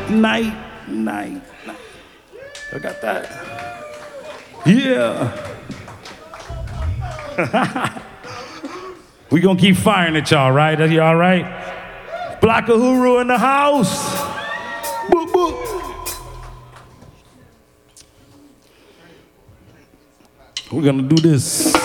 night. I got that. Yeah. We gonna keep firing at y'all, right? Are you all right? Block Uhuru in the house. Boop, boop. We're gonna do this.